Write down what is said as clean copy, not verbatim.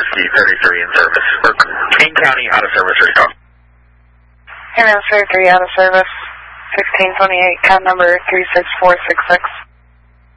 Whiskey 33 in service. Or King County out of service recall. Air Mass 33 out of service. 1628, cab number 36466.